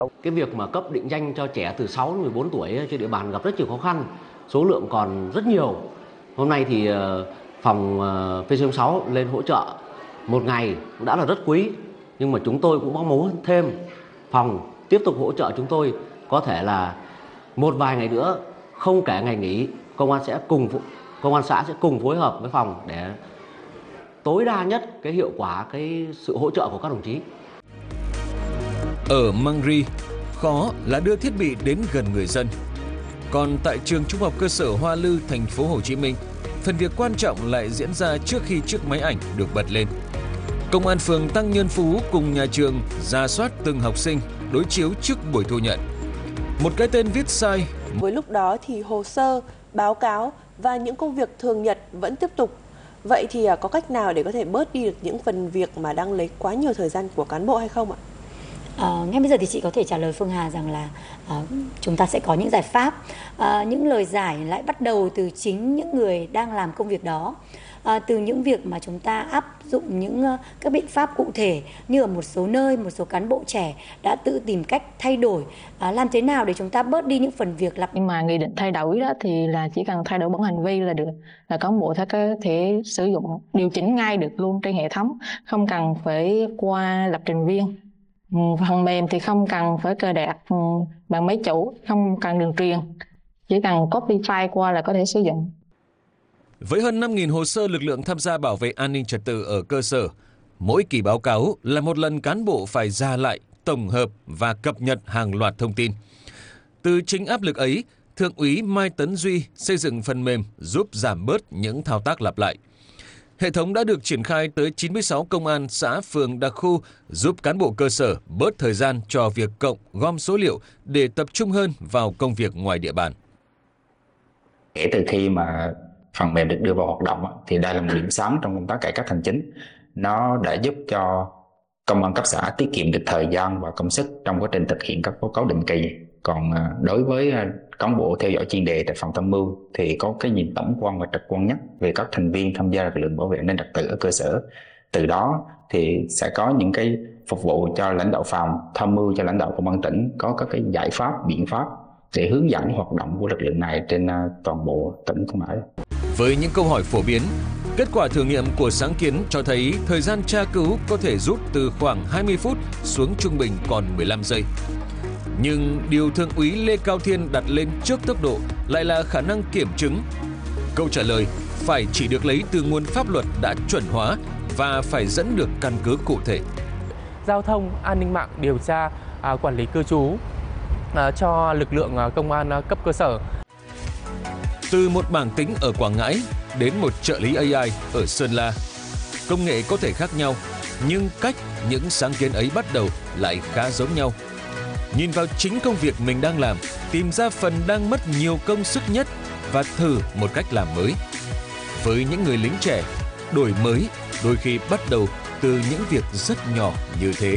Cái việc mà cấp định danh cho trẻ từ 6 đến 14 tuổi trên địa bàn gặp rất nhiều khó khăn, số lượng còn rất nhiều. Hôm nay thì phòng PC06 lên hỗ trợ một ngày cũng đã là rất quý, nhưng mà chúng tôi cũng mong muốn thêm phòng tiếp tục hỗ trợ chúng tôi, có thể là một vài ngày nữa, không kể ngày nghỉ, công an xã sẽ cùng phối hợp với phòng để tối đa nhất cái hiệu quả cái sự hỗ trợ của các đồng chí. Ở Măng Ri, khó là đưa thiết bị đến gần người dân. Còn tại trường Trung học cơ sở Hoa Lư, thành phố Hồ Chí Minh, phần việc quan trọng lại diễn ra trước khi chiếc máy ảnh được bật lên. Công an phường Tăng Nhân Phú cùng nhà trường rà soát từng học sinh, đối chiếu trước buổi thu nhận. Một cái tên viết sai. Với lúc đó thì hồ sơ, báo cáo và những công việc thường nhật vẫn tiếp tục. Vậy thì có cách nào để có thể bớt đi được những phần việc mà đang lấy quá nhiều thời gian của cán bộ hay không ạ? Ngay bây giờ thì chị có thể trả lời Phương Hà rằng là chúng ta sẽ có những giải pháp. Những lời giải lại bắt đầu từ chính những người đang làm công việc đó. Từ những việc mà chúng ta áp dụng những các biện pháp cụ thể, như ở một số nơi, một số cán bộ trẻ đã tự tìm cách thay đổi, làm thế nào để chúng ta bớt đi những phần việc lặp. Nhưng mà nghị định thay đổi đó thì là chỉ cần thay đổi bản hành vi là được, là cán bộ sẽ có thể sử dụng điều chỉnh ngay được luôn trên hệ thống, không cần phải qua lập trình viên. Phần mềm thì không cần phải cài đặt bằng máy chủ, không cần đường truyền, chỉ cần copy file qua là có thể sử dụng. Với hơn 5.000 hồ sơ lực lượng tham gia bảo vệ an ninh trật tự ở cơ sở, mỗi kỳ báo cáo là một lần cán bộ phải ra lại, tổng hợp và cập nhật hàng loạt thông tin. Từ chính áp lực ấy, Thượng úy Mai Tấn Duy xây dựng phần mềm giúp giảm bớt những thao tác lặp lại. Hệ thống đã được triển khai tới 96 công an xã, phường, đặc khu, giúp cán bộ cơ sở bớt thời gian cho việc cộng, gom số liệu để tập trung hơn vào công việc ngoài địa bàn. Kể từ khi mà phần mềm được đưa vào hoạt động thì đây là một điểm sáng trong công tác cải cách hành chính. Nó đã giúp cho công an cấp xã tiết kiệm được thời gian và công sức trong quá trình thực hiện các báo cáo định kỳ. Còn đối với cán bộ theo dõi chuyên đề tại phòng tham mưu thì có cái nhìn tổng quan và trực quan nhất về các thành viên tham gia lực lượng bảo vệ an ninh trật tự ở cơ sở. Từ đó thì sẽ có những cái phục vụ cho lãnh đạo phòng, tham mưu cho lãnh đạo công an tỉnh có các cái giải pháp, biện pháp để hướng dẫn hoạt động của lực lượng này trên toàn bộ tỉnh Quảng Ngãi. Với những câu hỏi phổ biến, kết quả thử nghiệm của sáng kiến cho thấy thời gian tra cứu có thể rút từ khoảng 20 phút xuống trung bình còn 15 giây. Nhưng điều Thượng úy Lê Cao Thiên đặt lên trước tốc độ lại là khả năng kiểm chứng. Câu trả lời phải chỉ được lấy từ nguồn pháp luật đã chuẩn hóa và phải dẫn được căn cứ cụ thể. Giao thông, an ninh mạng, điều tra, quản lý cư trú cho lực lượng công an cấp cơ sở. Từ một bảng tính ở Quảng Ngãi đến một trợ lý AI ở Sơn La, công nghệ có thể khác nhau, nhưng cách những sáng kiến ấy bắt đầu lại khá giống nhau. Nhìn vào chính công việc mình đang làm, tìm ra phần đang mất nhiều công sức nhất và thử một cách làm mới. Với những người lính trẻ, đổi mới đôi khi bắt đầu từ những việc rất nhỏ như thế.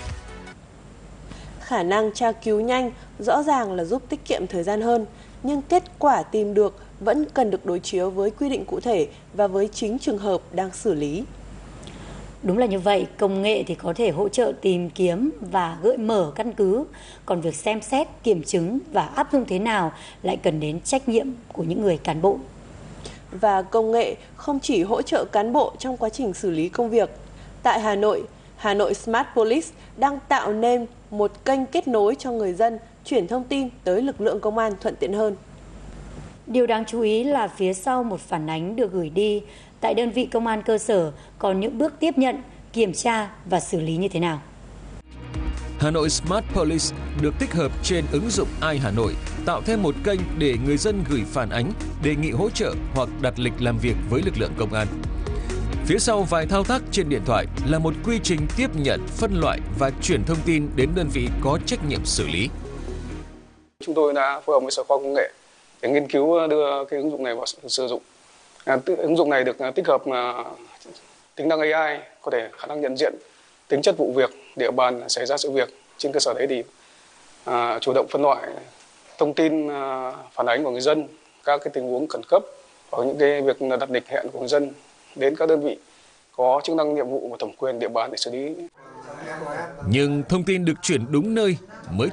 Khả năng tra cứu nhanh rõ ràng là giúp tiết kiệm thời gian hơn, nhưng kết quả tìm được vẫn cần được đối chiếu với quy định cụ thể và với chính trường hợp đang xử lý. Đúng là như vậy, công nghệ thì có thể hỗ trợ tìm kiếm và gợi mở căn cứ, còn việc xem xét, kiểm chứng và áp dụng thế nào lại cần đến trách nhiệm của những người cán bộ. Và công nghệ không chỉ hỗ trợ cán bộ trong quá trình xử lý công việc. Tại Hà Nội Smart Police đang tạo nên một kênh kết nối cho người dân chuyển thông tin tới lực lượng công an thuận tiện hơn. Điều đáng chú ý là phía sau một phản ánh được gửi đi, tại đơn vị công an cơ sở còn những bước tiếp nhận, kiểm tra và xử lý như thế nào. Hà Nội Smart Police được tích hợp trên ứng dụng iHà Nội, tạo thêm một kênh để người dân gửi phản ánh, đề nghị hỗ trợ hoặc đặt lịch làm việc với lực lượng công an. Phía sau vài thao tác trên điện thoại là một quy trình tiếp nhận, phân loại và chuyển thông tin đến đơn vị có trách nhiệm xử lý. Chúng tôi đã phối hợp với Sở Khoa học Công nghệ để nghiên cứu đưa cái ứng dụng này vào sử dụng. Ứng dụng này được tích hợp tính năng AI, có thể khả năng nhận diện tính chất vụ việc, địa bàn xảy ra sự việc. Trên cơ sở đấy thì chủ động phân loại thông tin phản ánh của người dân, các cái tình huống khẩn cấp hoặc những cái việc đặt lịch hẹn của người dân đến các đơn vị có chức năng, nhiệm vụ và thẩm quyền địa bàn để xử lý. Nhưng thông tin được chuyển đúng nơi mới